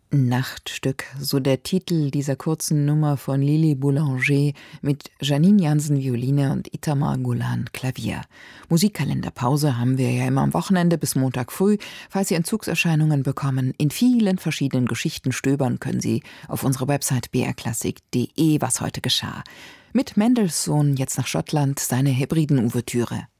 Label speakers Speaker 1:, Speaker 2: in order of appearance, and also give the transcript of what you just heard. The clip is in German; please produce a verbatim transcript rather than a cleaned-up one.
Speaker 1: Nachtstück, so der Titel dieser kurzen Nummer von Lili Boulanger mit Janine Jansen Violine und Itamar Golan Klavier. Musikkalenderpause haben wir ja immer am Wochenende bis Montag früh. Falls Sie Entzugserscheinungen bekommen, in vielen verschiedenen Geschichten stöbern können Sie auf unserer Website b r klassik punkt d e, was heute geschah. Mit Mendelssohn jetzt nach Schottland, seine Hebriden-Ouvertüre.